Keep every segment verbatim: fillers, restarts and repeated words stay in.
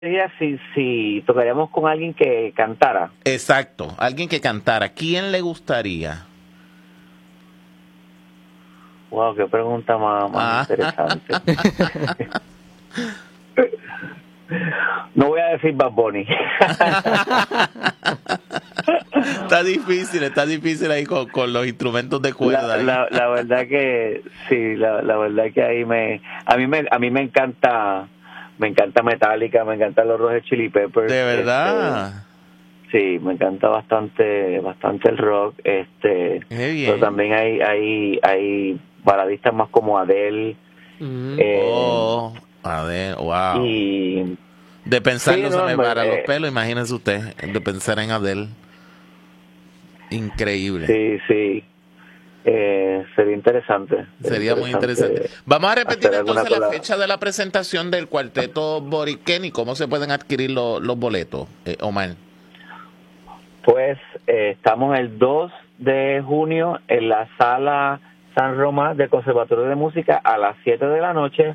Si, si tocaríamos con alguien que cantara. Exacto, alguien que cantara. ¿Quién le gustaría? Wow, qué pregunta más, más Ah. interesante. No voy a decir Bad Bunny. Está difícil, está difícil ahí con, con los instrumentos de cuerda. La, la, la verdad que sí, la, la verdad que ahí me, a mí me, a mí me encanta, me encanta Metallica, me encantan los Red Hot Chili Peppers. De verdad. Este, sí, me encanta bastante, bastante el rock. Este, Qué bien. pero también hay, hay, hay baladistas más como Adele. Mm. Eh, oh, Adele, wow. Y de pensar sí, no, no, se me eh, paran los pelos, imagínense usted, de pensar en Adele. Increíble. Sí, sí. Eh, sería interesante. Sería muy interesante. Vamos a repetir entonces la la... fecha de la presentación del cuarteto Boriquén y cómo se pueden adquirir lo, los boletos, eh, Omar. Pues eh, estamos el dos de junio en la sala San Román del Conservatorio de Música a las siete de la noche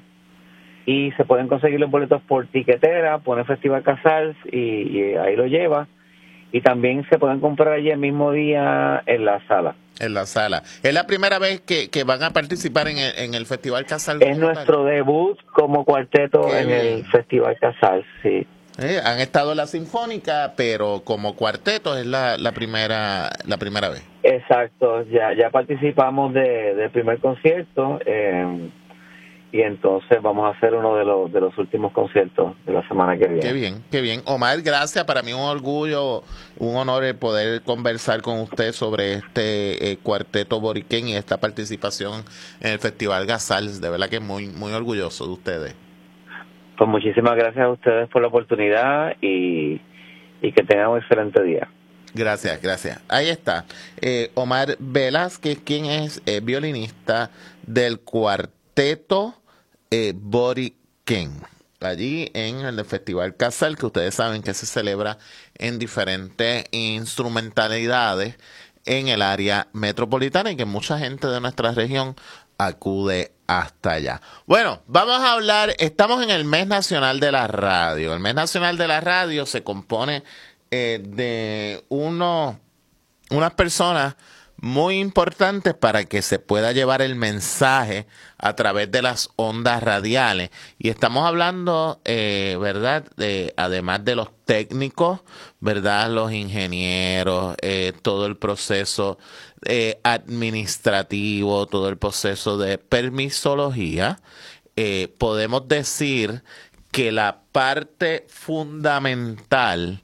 y se pueden conseguir los boletos por tiquetera, pone Festival Casals y, y ahí lo lleva. Y también se pueden comprar allí el mismo día en la sala. En la sala. ¿Es la primera vez que, que van a participar en el, en el Festival Casals? Es nuestro tal? debut como cuarteto Qué en bien. el Festival Casals, sí. Eh, han estado en la Sinfónica, pero como cuarteto es la, la primera la primera vez. Exacto, ya ya participamos de, del primer concierto eh, y entonces vamos a hacer uno de los de los últimos conciertos de la semana que viene. Qué bien, qué bien. Omar, gracias. Para mí un orgullo, un honor el poder conversar con usted sobre este eh, cuarteto Boriquén y esta participación en el Festival Casals. De verdad que muy muy orgulloso de ustedes. Pues muchísimas gracias a ustedes por la oportunidad y, y que tengan un excelente día. Gracias, gracias. Ahí está. Eh, Omar Velázquez, quien es eh, violinista del cuarteto eh, Boriquén. Allí en el Festival Casals, que ustedes saben que se celebra en diferentes instrumentalidades en el área metropolitana y que mucha gente de nuestra región acude hasta allá. Bueno, vamos a hablar, estamos en el Mes Nacional de la Radio. El Mes Nacional de la Radio se compone eh, de uno, unas personas muy importantes para que se pueda llevar el mensaje a través de las ondas radiales. Y estamos hablando, eh, ¿verdad? De, además de los técnicos, ¿verdad? Los ingenieros, eh, todo el proceso eh, administrativo, todo el proceso de permisología. Eh, podemos decir que la parte fundamental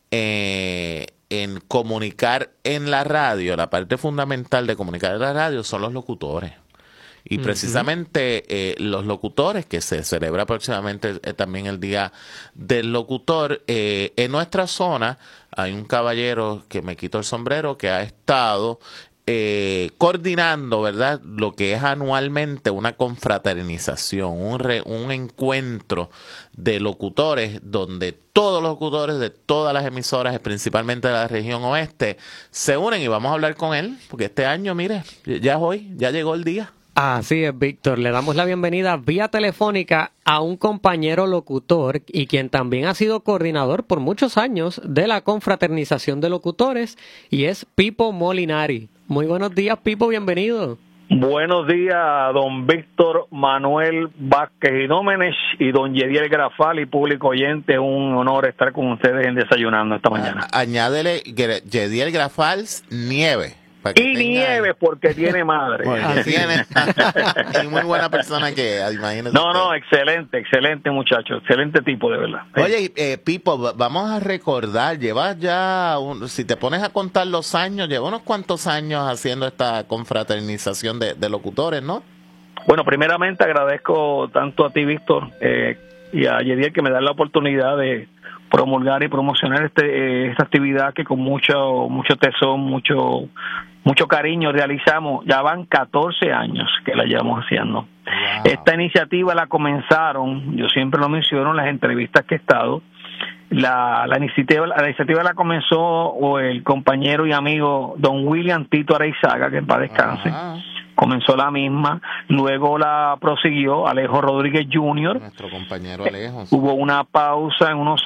eh, en comunicar en la radio, la parte fundamental de comunicar en la radio son los locutores. Y precisamente eh, los locutores, que se celebra próximamente eh, también el Día del Locutor, eh, en nuestra zona hay un caballero que me quito el sombrero que ha estado eh, coordinando, ¿verdad?, lo que es anualmente una confraternización, un, re, un encuentro de locutores donde todos los locutores de todas las emisoras, principalmente de la región oeste, se unen y vamos a hablar con él, porque este año, mire, ya es hoy, ya llegó el día. Así es, Víctor. Le damos la bienvenida vía telefónica a un compañero locutor y quien también ha sido coordinador por muchos años de la confraternización de locutores y es Pipo Molinari. Muy buenos días, Pipo, bienvenido. Buenos días, don Víctor Manuel Vázquez Idómenes y don Yediel Grafal y público oyente. Un honor estar con ustedes en Desayunando esta mañana. A, añádele Yediel Grafal Nieve. Y nieve porque tiene madre. Porque tiene. Y muy buena persona que imagínese. No, usted. no, excelente, excelente muchacho, excelente tipo de verdad. Oye, eh, Pipo, vamos a recordar, llevas ya, un, si te pones a contar los años, llevas unos cuantos años haciendo esta confraternización de, de locutores, ¿no? Bueno, primeramente agradezco tanto a ti, Víctor, eh, y a Yediel que me dan la oportunidad de promulgar y promocionar este eh, esta actividad que con mucho mucho tesón, mucho mucho cariño realizamos. Ya van catorce años que la llevamos haciendo. Wow. Esta iniciativa la comenzaron, yo siempre lo menciono en las entrevistas que he estado, la, la, iniciativa, la iniciativa la comenzó el compañero y amigo don William Tito Areizaga, que en paz descanse. Uh-huh. comenzó la misma, luego la prosiguió Alejo Rodríguez junior Nuestro compañero Alejo. Hubo una pausa en unos